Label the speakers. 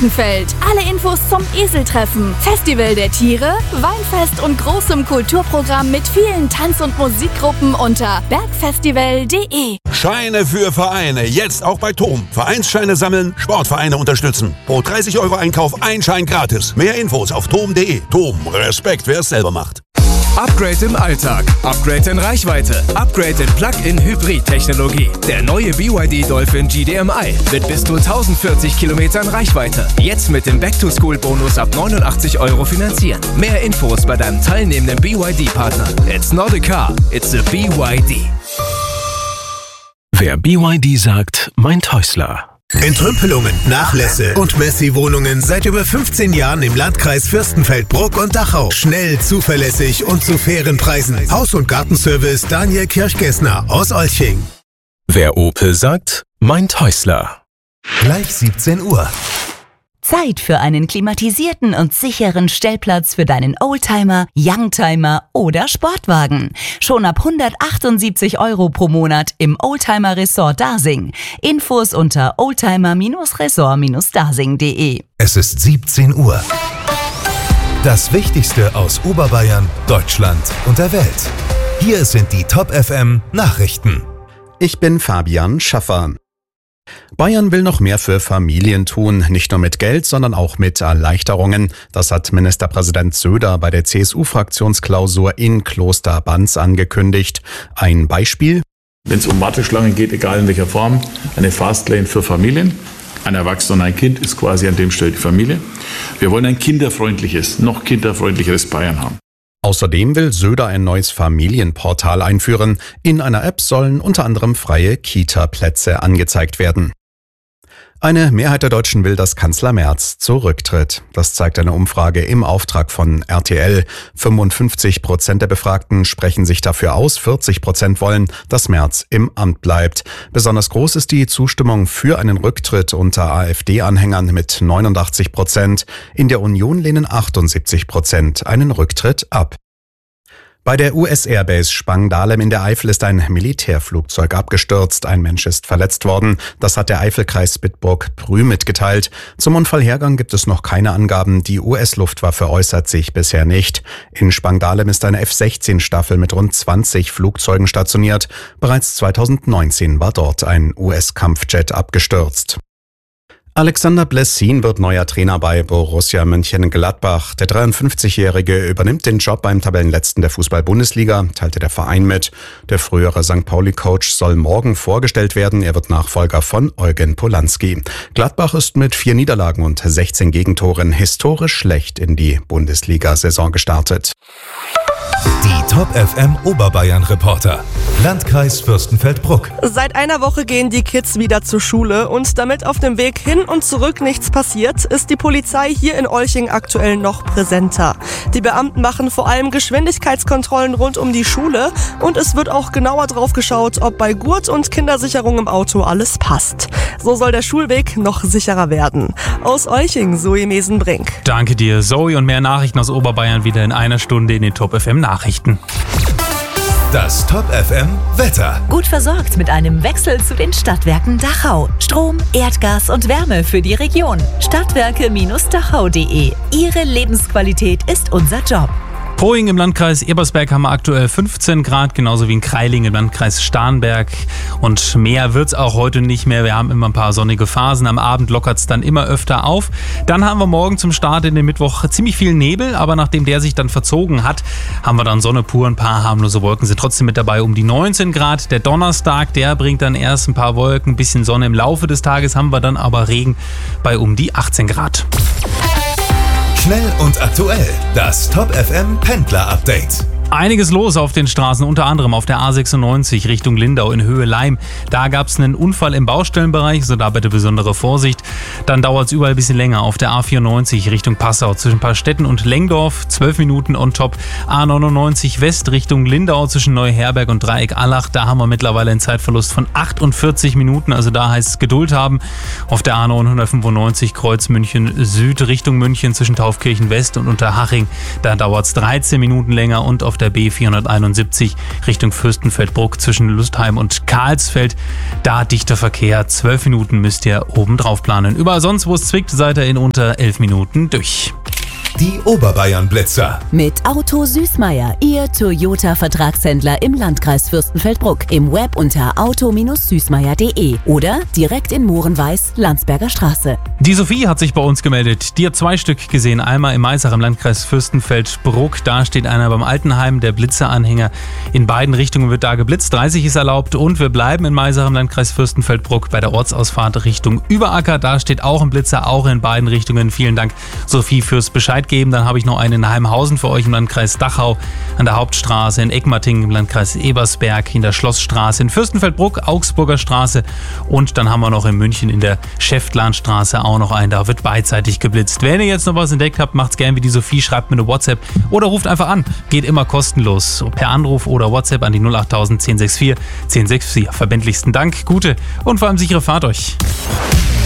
Speaker 1: Fürstenfeld. Alle Infos zum Eseltreffen, Festival der Tiere, Weinfest und großem Kulturprogramm mit vielen Tanz- und Musikgruppen unter bergfestival.de.
Speaker 2: Scheine für Vereine, jetzt auch bei TOM. Vereinsscheine sammeln, Sportvereine unterstützen. Pro 30 € Einkauf ein Schein gratis. Mehr Infos auf tom.de. TOM, Respekt, wer es selber macht.
Speaker 3: Upgrade im Alltag, Upgrade in Reichweite, Upgrade in Plug-in-Hybrid-Technologie. Der neue BYD Dolphin GDMI mit bis zu 1040 Kilometern Reichweite. Jetzt mit dem Back-to-School-Bonus ab 89 € finanzieren. Mehr Infos bei deinem teilnehmenden BYD-Partner. It's not a car, it's a BYD.
Speaker 4: Wer BYD sagt, meint Häusler.
Speaker 5: Entrümpelungen, Nachlässe und Messi-Wohnungen seit über 15 Jahren im Landkreis Fürstenfeldbruck und Dachau. Schnell, zuverlässig und zu fairen Preisen. Haus- und Gartenservice Daniel Kirchgessner aus Olching.
Speaker 4: Wer Opel sagt, meint Häusler.
Speaker 5: Gleich 17 Uhr.
Speaker 6: Zeit für einen klimatisierten und sicheren Stellplatz für deinen Oldtimer, Youngtimer oder Sportwagen. Schon ab 178 € pro Monat im Oldtimer Resort Dasing. Infos unter oldtimer-resort-dasing.de.
Speaker 5: Es ist 17 Uhr. Das Wichtigste aus Oberbayern, Deutschland und der Welt. Hier sind die Top FM Nachrichten.
Speaker 7: Ich bin Fabian Schaffer. Bayern will noch mehr für Familien tun, nicht nur mit Geld, sondern auch mit Erleichterungen. Das hat Ministerpräsident Söder bei der CSU-Fraktionsklausur in Klosterbanz angekündigt. Ein Beispiel:
Speaker 8: Wenn es um Warteschlangen geht, egal in welcher Form, eine Fastlane für Familien. Ein Erwachsener und ein Kind ist quasi an dem Stelle die Familie. Wir wollen ein kinderfreundliches, noch kinderfreundlicheres Bayern haben.
Speaker 7: Außerdem will Söder ein neues Familienportal einführen. In einer App sollen unter anderem freie Kita-Plätze angezeigt werden. Eine Mehrheit der Deutschen will, dass Kanzler Merz zurücktritt. Das zeigt eine Umfrage im Auftrag von RTL. 55% der Befragten sprechen sich dafür aus, 40% wollen, dass Merz im Amt bleibt. Besonders groß ist die Zustimmung für einen Rücktritt unter AfD-Anhängern mit 89%. In der Union lehnen 78% einen Rücktritt ab. Bei der US-Airbase Spangdahlem in der Eifel ist ein Militärflugzeug abgestürzt. Ein Mensch ist verletzt worden. Das hat der Eifelkreis Bitburg-Prü mitgeteilt. Zum Unfallhergang gibt es noch keine Angaben. Die US-Luftwaffe äußert sich bisher nicht. In Spangdahlem ist eine F-16-Staffel mit rund 20 Flugzeugen stationiert. Bereits 2019 war dort ein US-Kampfjet abgestürzt. Alexander Blessin wird neuer Trainer bei Borussia Mönchengladbach. Der 53-Jährige übernimmt den Job beim Tabellenletzten der Fußball-Bundesliga, teilte der Verein mit. Der frühere St. Pauli-Coach soll morgen vorgestellt werden. Er wird Nachfolger von Eugen Polanski. Gladbach ist mit 4 Niederlagen und 16 Gegentoren historisch schlecht in die Bundesliga-Saison gestartet.
Speaker 5: Die Top FM Oberbayern Reporter. Landkreis Fürstenfeldbruck.
Speaker 9: Seit einer Woche gehen die Kids wieder zur Schule und damit auf dem Weg hin und zurück nichts passiert, ist die Polizei hier in Olching aktuell noch präsenter. Die Beamten machen vor allem Geschwindigkeitskontrollen rund um die Schule und es wird auch genauer drauf geschaut, ob bei Gurt und Kindersicherung im Auto alles passt. So soll der Schulweg noch sicherer werden. Aus Olching, Zoe Mesenbrink.
Speaker 10: Danke dir, Zoe, und mehr Nachrichten aus Oberbayern wieder in einer Stunde in den Top FM Nachrichten.
Speaker 5: Das Top FM Wetter.
Speaker 6: Gut versorgt mit einem Wechsel zu den Stadtwerken Dachau. Strom, Erdgas und Wärme für die Region. Stadtwerke-dachau.de. Ihre Lebensqualität ist unser Job.
Speaker 10: Poing im Landkreis Ebersberg haben wir aktuell 15 Grad, genauso wie in Kreiling im Landkreis Starnberg. Und mehr wird's auch heute nicht mehr. Wir haben immer ein paar sonnige Phasen. Am Abend lockert's dann immer öfter auf. Dann haben wir morgen zum Start in den Mittwoch ziemlich viel Nebel, aber nachdem der sich dann verzogen hat, haben wir dann Sonne pur. Ein paar harmlose Wolken sind trotzdem mit dabei, um die 19 Grad. Der Donnerstag, der bringt dann erst ein paar Wolken, ein bisschen Sonne. Im Laufe des Tages haben wir dann aber Regen bei um die 18 Grad.
Speaker 5: Schnell und aktuell. Das Top FM Pendler Update.
Speaker 10: Einiges los auf den Straßen, unter anderem auf der A96 Richtung Lindau in Höhe Leim. Da gab es einen Unfall im Baustellenbereich, also da bitte besondere Vorsicht. Dann dauert es überall ein bisschen länger auf der A94 Richtung Passau zwischen Paarstetten und Lengdorf, 12 Minuten on top. A99 West Richtung Lindau zwischen Neuherberg und Dreieck-Allach, da haben wir mittlerweile einen Zeitverlust von 48 Minuten, also da heißt es Geduld haben. Auf der A995 Kreuz München Süd Richtung München zwischen Taufkirchen West und Unterhaching, da dauert es 13 Minuten länger, und auf der der B471 Richtung Fürstenfeldbruck zwischen Lustheim und Karlsfeld. Da dichter Verkehr, 12 Minuten müsst ihr obendrauf planen. Überall sonst, wo es zwickt, seid ihr in unter 11 Minuten durch.
Speaker 5: Die Oberbayern-Blitzer.
Speaker 6: Mit Auto Süßmeier, Ihr Toyota-Vertragshändler im Landkreis Fürstenfeldbruck. Im Web unter auto-süßmeier.de oder direkt in Mohrenweiß, Landsberger Straße.
Speaker 10: Die Sophie hat sich bei uns gemeldet. Die hat 2 Stück gesehen. Einmal im Maisach im Landkreis Fürstenfeldbruck. Da steht einer beim Altenheim, der Blitzeranhänger. In beiden Richtungen wird da geblitzt. 30 ist erlaubt. Und wir bleiben in Maisach im Landkreis Fürstenfeldbruck bei der Ortsausfahrt Richtung Überacker. Da steht auch ein Blitzer, auch in beiden Richtungen. Vielen Dank, Sophie, fürs Bescheid geben. Dann habe ich noch einen in Heimhausen für euch im Landkreis Dachau, an der Hauptstraße, in Eckmarting im Landkreis Ebersberg, in der Schlossstraße, in Fürstenfeldbruck, Augsburger Straße und dann haben wir noch in München in der Schäftlarnstraße auch noch einen. Da wird beidseitig geblitzt. Wenn ihr jetzt noch was entdeckt habt, macht's gern wie die Sophie, schreibt mir eine WhatsApp oder ruft einfach an. Geht immer kostenlos. Per Anruf oder WhatsApp an die 08000 1064 1064. Verbindlichsten Dank, gute und vor allem sichere Fahrt euch.